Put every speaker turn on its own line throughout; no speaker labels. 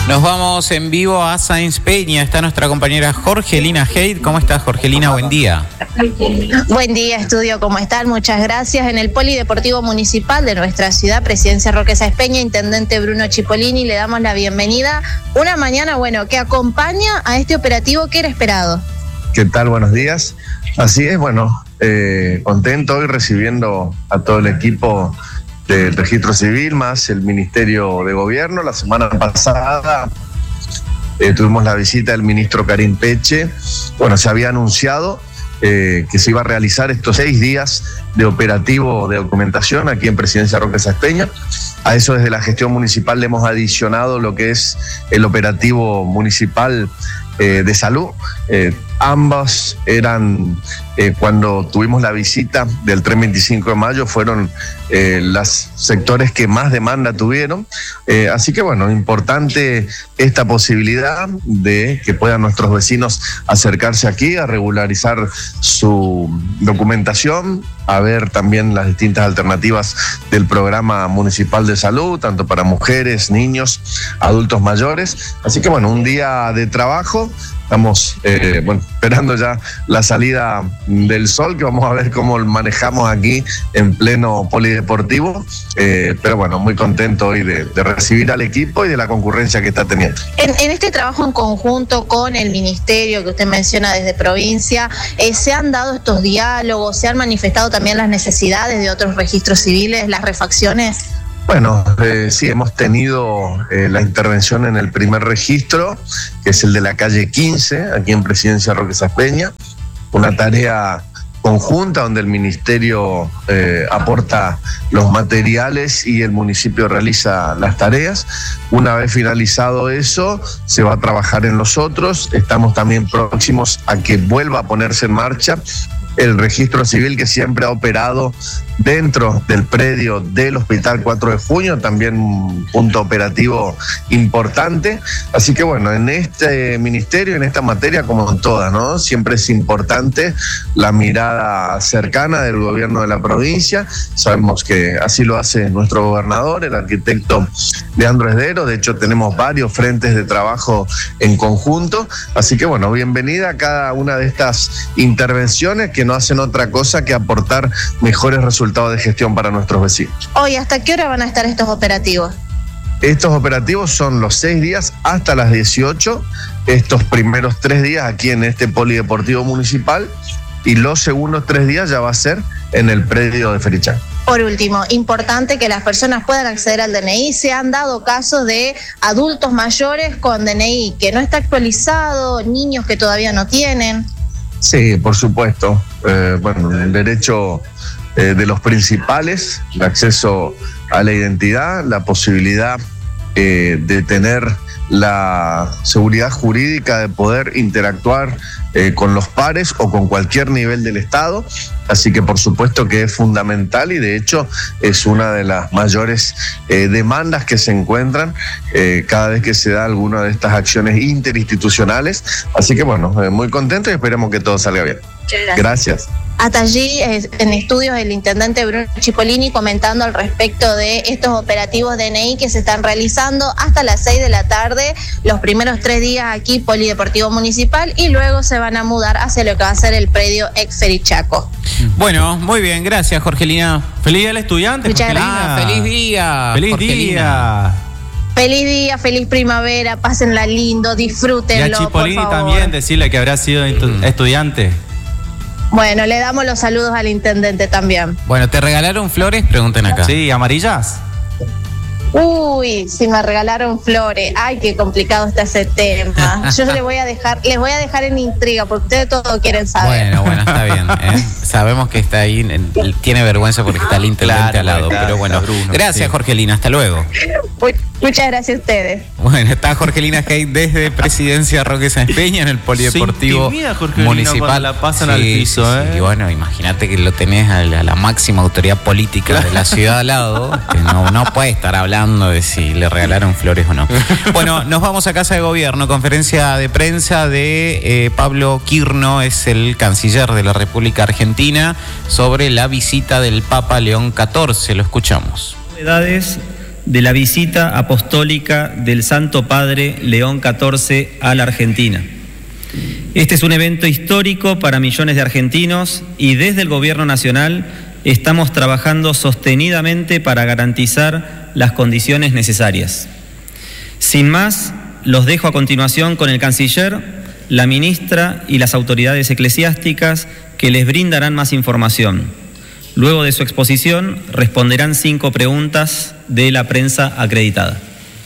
Nos vamos en vivo a Sáenz Peña. Está nuestra compañera Jorgelina Haidt. ¿Cómo estás, Jorgelina? Buen día.
Buen día, estudio. ¿Cómo están? Muchas gracias. En el Polideportivo Municipal de nuestra ciudad, Presidencia Roque Sáenz Peña, Intendente Bruno Cipollini, le damos la bienvenida. Una mañana, que acompaña a este operativo que era esperado.
¿Qué tal? Buenos días. Así es, contento hoy recibiendo a todo el equipo del Registro Civil, más el Ministerio de Gobierno. La semana pasada tuvimos la visita del ministro Karim Peche. Se había anunciado que se iba a realizar estos 6 días de operativo de documentación aquí en Presidencia Roque Sáenz Peña. A eso desde la gestión municipal le hemos adicionado lo que es el operativo municipal de salud. Ambas eran, cuando tuvimos la visita del tren 25 de mayo, fueron los sectores que más demanda tuvieron. Así que importante esta posibilidad de que puedan nuestros vecinos acercarse aquí a regularizar su documentación, a ver también las distintas alternativas del programa municipal de salud, tanto para mujeres, niños, adultos mayores. Así que un día de trabajo. Estamos esperando ya la salida del sol, que vamos a ver cómo manejamos aquí en pleno polideportivo. Pero muy contento hoy de recibir al equipo y de la concurrencia que está teniendo.
En este trabajo en conjunto con el ministerio que usted menciona desde provincia, ¿se han dado estos diálogos? ¿Se han manifestado también las necesidades de otros registros civiles, las refacciones?
Sí, hemos tenido la intervención en el primer registro, que es el de la calle 15, aquí en Presidencia Roque Sáenz Peña, una tarea conjunta donde el ministerio aporta los materiales y el municipio realiza las tareas. Una vez finalizado eso, se va a trabajar en los otros. Estamos también próximos a que vuelva a ponerse en marcha el registro civil, que siempre ha operado dentro del predio del Hospital 4 de Junio, también un punto operativo importante. Así que en este ministerio, en esta materia, como en todas, siempre es importante la mirada cercana del gobierno de la provincia. Sabemos que así lo hace nuestro gobernador, el arquitecto Leandro Esdero. De hecho, tenemos varios frentes de trabajo en conjunto. Así que bienvenida a cada una de estas intervenciones que no hacen otra cosa que aportar mejores resultados de gestión para nuestros vecinos.
Hoy, ¿hasta qué hora van a estar estos operativos?
Estos operativos son los 6 días hasta las 18, estos primeros 3 días aquí en este polideportivo municipal, y los segundos 3 días ya va a ser en el predio de Ferichán.
Por último, importante que las personas puedan acceder al DNI. Se han dado casos de adultos mayores con DNI que no está actualizado, niños que todavía no tienen.
Sí, por supuesto. El derecho de los principales, el acceso a la identidad, la posibilidad de tener la seguridad jurídica de poder interactuar con los pares o con cualquier nivel del Estado. Así que por supuesto que es fundamental, y de hecho es una de las mayores demandas que se encuentran cada vez que se da alguna de estas acciones interinstitucionales. Así que muy contento y esperemos que todo salga bien. Gracias.
Hasta allí, en estudios, el intendente Bruno Cipollini comentando al respecto de estos operativos DNI que se están realizando hasta las 6 de la tarde, los primeros 3 días aquí, Polideportivo Municipal, y luego se van a mudar hacia lo que va a ser el predio ex Ferichaco.
Muy bien, gracias, Jorgelina.
Feliz día al estudiante, Jorgelina.
Feliz día.
Feliz
Jorgelina.
día.
Feliz día, feliz primavera, pásenla lindo, disfrútenlo.
Y a Cipollini
por favor.
También decirle que habrá sido estudiante.
Le damos los saludos al intendente también.
¿Te regalaron flores? Pregunten acá.
Sí, amarillas.
Uy, si me regalaron flores. Ay, qué complicado está ese tema. Yo les voy a dejar en intriga, porque ustedes todo quieren saber.
Bueno, está bien. Sabemos que está ahí, tiene vergüenza porque está el intendente al lado. Pero
Bruno,
gracias,
sí.
Jorgelina, hasta luego.
Muchas gracias a ustedes.
Está Jorgelina Haidt desde Presidencia Roque Sáenz Peña en el Polideportivo Municipal.
La pasan al piso,
sí. Imagínate que lo tenés a la máxima autoridad política de la ciudad al lado, que no puede estar hablando de si le regalaron flores o no. Nos vamos a Casa de Gobierno. Conferencia de prensa de Pablo Quirno, es el canciller de la República Argentina, sobre la visita del Papa León XIV. Lo escuchamos.
Novedades de la visita apostólica del Santo Padre León XIV a la Argentina. Este es un evento histórico para millones de argentinos y desde el Gobierno Nacional estamos trabajando sostenidamente para garantizar las condiciones necesarias. Sin más, los dejo a continuación con el canciller, la ministra y las autoridades eclesiásticas que les brindarán más información. Luego de su exposición, responderán 5 preguntas de la prensa acreditada.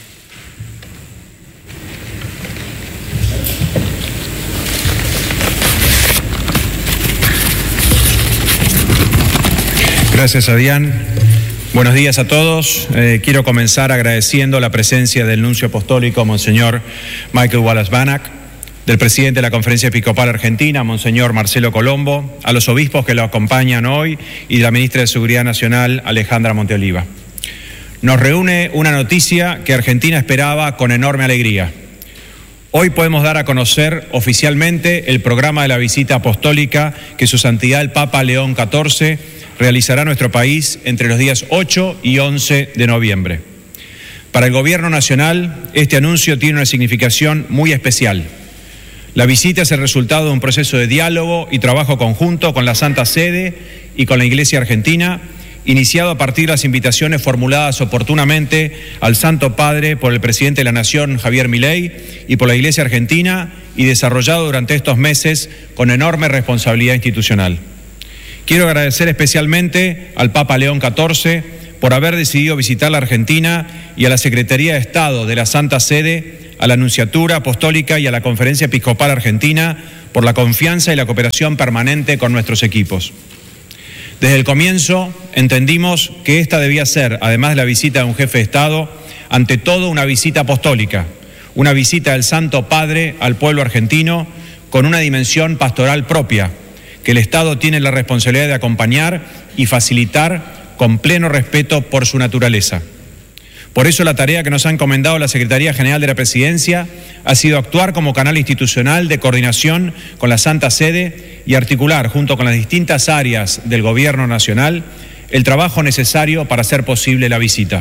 Gracias, Adrián. Buenos días a todos. Quiero comenzar agradeciendo la presencia del nuncio apostólico, Monseñor Michael Wallace-Banach, del presidente de la Conferencia Episcopal Argentina, Monseñor Marcelo Colombo, a los obispos que lo acompañan hoy y de la ministra de Seguridad Nacional, Alejandra Monteoliva. Nos reúne una noticia que Argentina esperaba con enorme alegría. Hoy podemos dar a conocer oficialmente el programa de la visita apostólica que Su Santidad el Papa León XIV realizará a nuestro país entre los días 8 y 11 de noviembre. Para el Gobierno Nacional, este anuncio tiene una significación muy especial. La visita es el resultado de un proceso de diálogo y trabajo conjunto con la Santa Sede y con la Iglesia Argentina, iniciado a partir de las invitaciones formuladas oportunamente al Santo Padre por el presidente de la Nación, Javier Milei, y por la Iglesia Argentina, y desarrollado durante estos meses con enorme responsabilidad institucional. Quiero agradecer especialmente al Papa León XIV por haber decidido visitar la Argentina y a la Secretaría de Estado de la Santa Sede, a la Nunciatura Apostólica y a la Conferencia Episcopal Argentina por la confianza y la cooperación permanente con nuestros equipos. Desde el comienzo entendimos que esta debía ser, además de la visita de un jefe de Estado, ante todo una visita apostólica, una visita del Santo Padre al pueblo argentino con una dimensión pastoral propia, que el Estado tiene la responsabilidad de acompañar y facilitar con pleno respeto por su naturaleza. Por eso la tarea que nos ha encomendado la Secretaría General de la Presidencia ha sido actuar como canal institucional de coordinación con la Santa Sede y articular, junto con las distintas áreas del Gobierno Nacional, el trabajo necesario para hacer posible la visita.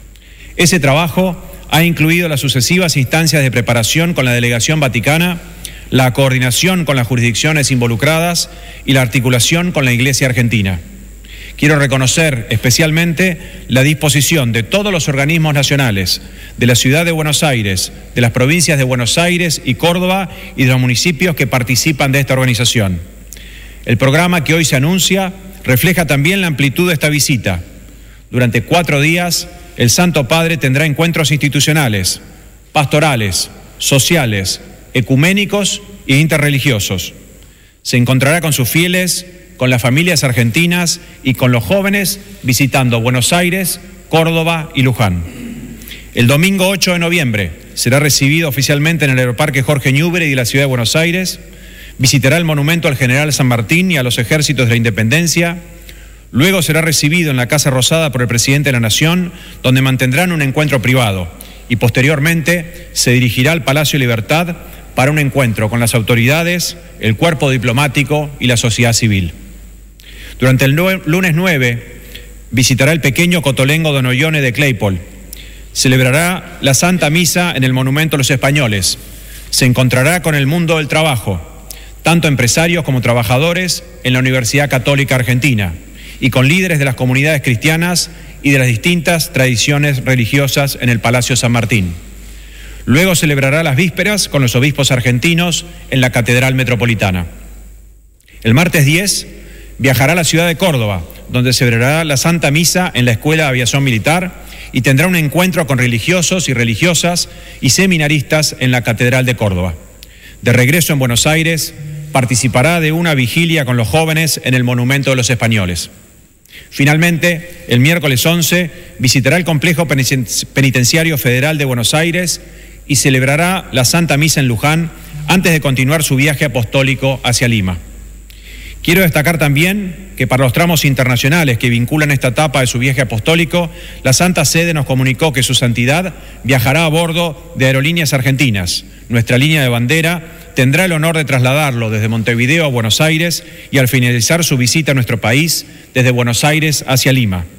Ese trabajo ha incluido las sucesivas instancias de preparación con la Delegación Vaticana, la coordinación con las jurisdicciones involucradas y la articulación con la Iglesia Argentina. Quiero reconocer especialmente la disposición de todos los organismos nacionales, de la Ciudad de Buenos Aires, de las provincias de Buenos Aires y Córdoba y de los municipios que participan de esta organización. El programa que hoy se anuncia refleja también la amplitud de esta visita. Durante 4 días, el Santo Padre tendrá encuentros institucionales, pastorales, sociales, ecuménicos e interreligiosos. Se encontrará con sus fieles, con las familias argentinas y con los jóvenes visitando Buenos Aires, Córdoba y Luján. El domingo 8 de noviembre será recibido oficialmente en el Aeroparque Jorge Newbery de la Ciudad de Buenos Aires, visitará el monumento al General San Martín y a los ejércitos de la Independencia, luego será recibido en la Casa Rosada por el presidente de la Nación, donde mantendrán un encuentro privado, y posteriormente se dirigirá al Palacio Libertad para un encuentro con las autoridades, el cuerpo diplomático y la sociedad civil. Durante el lunes 9 visitará el pequeño Cotolengo Don Ollone de Claypole. Celebrará la Santa Misa en el Monumento a los Españoles. Se encontrará con el mundo del trabajo, tanto empresarios como trabajadores en la Universidad Católica Argentina, y con líderes de las comunidades cristianas y de las distintas tradiciones religiosas en el Palacio San Martín. Luego celebrará las vísperas con los obispos argentinos en la Catedral Metropolitana. El martes 10 viajará a la ciudad de Córdoba, donde celebrará la Santa Misa en la Escuela de Aviación Militar y tendrá un encuentro con religiosos y religiosas y seminaristas en la Catedral de Córdoba. De regreso en Buenos Aires, participará de una vigilia con los jóvenes en el Monumento de los Españoles. Finalmente, el miércoles 11 visitará el Complejo Penitenciario Federal de Buenos Aires y celebrará la Santa Misa en Luján antes de continuar su viaje apostólico hacia Lima. Quiero destacar también que para los tramos internacionales que vinculan esta etapa de su viaje apostólico, la Santa Sede nos comunicó que Su Santidad viajará a bordo de Aerolíneas Argentinas. Nuestra línea de bandera tendrá el honor de trasladarlo desde Montevideo a Buenos Aires y al finalizar su visita a nuestro país, desde Buenos Aires hacia Lima.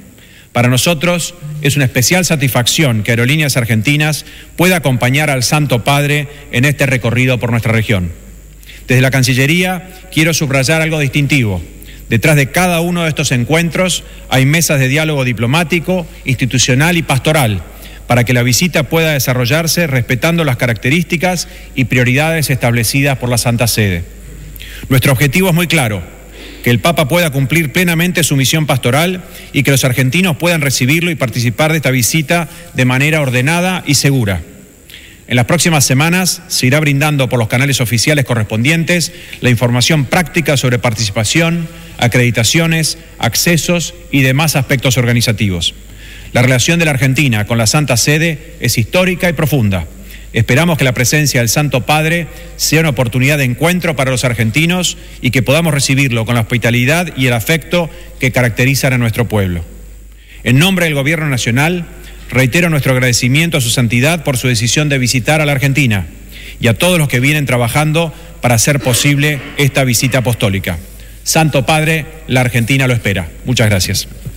Para nosotros es una especial satisfacción que Aerolíneas Argentinas pueda acompañar al Santo Padre en este recorrido por nuestra región. Desde la Cancillería quiero subrayar algo distintivo. Detrás de cada uno de estos encuentros hay mesas de diálogo diplomático, institucional y pastoral para que la visita pueda desarrollarse respetando las características y prioridades establecidas por la Santa Sede. Nuestro objetivo es muy claro: que el Papa pueda cumplir plenamente su misión pastoral y que los argentinos puedan recibirlo y participar de esta visita de manera ordenada y segura. En las próximas semanas se irá brindando por los canales oficiales correspondientes la información práctica sobre participación, acreditaciones, accesos y demás aspectos organizativos. La relación de la Argentina con la Santa Sede es histórica y profunda. Esperamos que la presencia del Santo Padre sea una oportunidad de encuentro para los argentinos y que podamos recibirlo con la hospitalidad y el afecto que caracterizan a nuestro pueblo. En nombre del Gobierno Nacional, reitero nuestro agradecimiento a su santidad por su decisión de visitar a la Argentina y a todos los que vienen trabajando para hacer posible esta visita apostólica. Santo Padre, la Argentina lo espera. Muchas gracias.